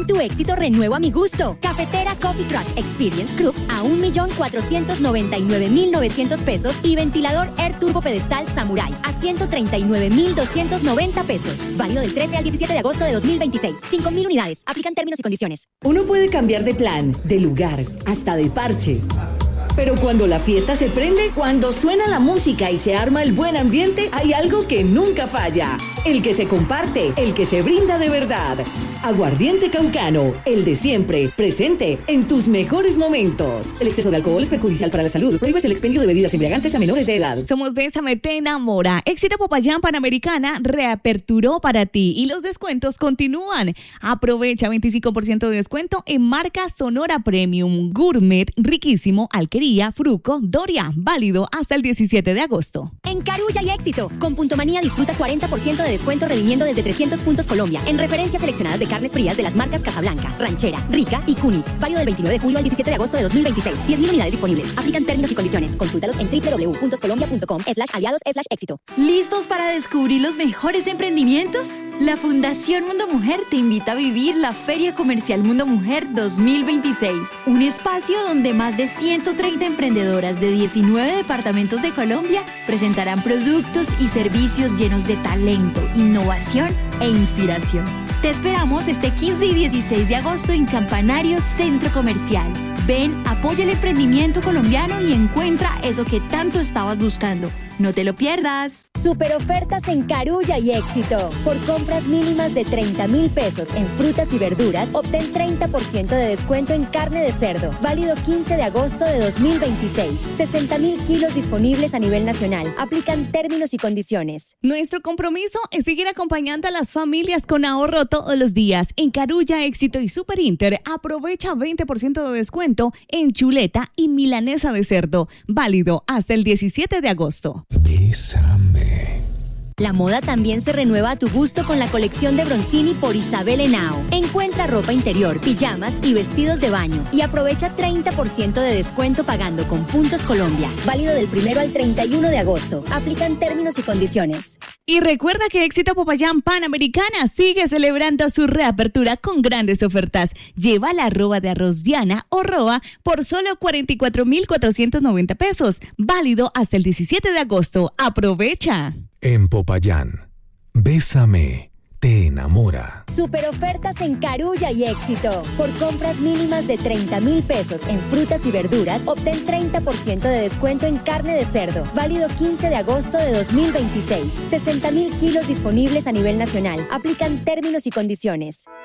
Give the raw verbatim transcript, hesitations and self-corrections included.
En tu éxito renuevo a mi gusto. Cafetera Coffee Crush Experience Groups a un millón cuatrocientos noventa y nueve mil novecientos pesos y ventilador Air Turbo Pedestal Samurai a ciento treinta y nueve mil doscientos noventa pesos. Válido del trece al diecisiete de agosto de dos mil veintiséis. cinco mil unidades. Aplican términos y condiciones. Uno puede cambiar de plan, de lugar, hasta de parche. Pero cuando la fiesta se prende, cuando suena la música y se arma el buen ambiente, hay algo que nunca falla. El que se comparte, el que se brinda de verdad. Aguardiente Caucano, el de siempre, presente en tus mejores momentos. El exceso de alcohol es perjudicial para la salud. Prohíbes el expendio de bebidas embriagantes a menores de edad. Somos Bésame, te enamora. Éxito Popayán Panamericana reaperturó para ti y los descuentos continúan. Aprovecha veinticinco por ciento de descuento en marca Sonora Premium, Gourmet, Riquísimo, Alquería, Fruco, Doria. Válido hasta el diecisiete de agosto. En Carulla y Éxito. Con Puntomanía disfruta cuarenta por ciento de descuento redimiendo desde trescientos puntos Colombia en referencias seleccionadas de carnes frías de las marcas Casablanca, Ranchera, Rica y Cuni. Válido del veintinueve de julio al diecisiete de agosto de dos mil veintiséis. diez mil unidades disponibles. Aplican términos y condiciones. Consúltalos en doble u doble u doble u punto colombia punto com slash aliados slash éxito. ¿Listos para descubrir los mejores emprendimientos? La Fundación Mundo Mujer te invita a vivir la Feria Comercial Mundo Mujer dos mil veintiséis. Un espacio donde más de ciento treinta emprendedoras de diecinueve departamentos de Colombia presentarán productos y servicios llenos de talento, innovación e inspiración. Te esperamos este quince y dieciséis de agosto en Campanario Centro Comercial. Ven, apoya el emprendimiento colombiano y encuentra eso que tanto estabas buscando. No te lo pierdas. Super ofertas en Carulla y Éxito. Por compras mínimas de treinta mil pesos en frutas y verduras, obtén treinta por ciento de descuento en carne de cerdo. Válido quince de agosto de dos mil veintiséis. sesenta mil kilos disponibles a nivel nacional. Aplican términos y condiciones. Nuestro compromiso es seguir acompañando a las familias con ahorro todos los días. En Carulla, Éxito y Super Inter, aprovecha veinte por ciento de descuento en chuleta y milanesa de cerdo. Válido hasta el diecisiete de agosto. Bésame. La moda también se renueva a tu gusto con la colección de Bronzini por Isabel Henao. Encuentra ropa interior, pijamas y vestidos de baño y aprovecha treinta por ciento de descuento pagando con Puntos Colombia. Válido del primero al treinta y uno de agosto. Aplican términos y condiciones. Y recuerda que Éxito Popayán Panamericana sigue celebrando su reapertura con grandes ofertas. Lleva la arroba de arroz Diana o roa por solo cuarenta y cuatro mil cuatrocientos noventa pesos. Válido hasta el diecisiete de agosto. ¡Aprovecha! En Popayán, Bésame, te enamora. Super ofertas en Carulla y Éxito. Por compras mínimas de treinta mil pesos en frutas y verduras, obtén treinta por ciento de descuento en carne de cerdo. Válido quince de agosto de dos mil veintiséis. sesenta mil kilos disponibles a nivel nacional. Aplican términos y condiciones.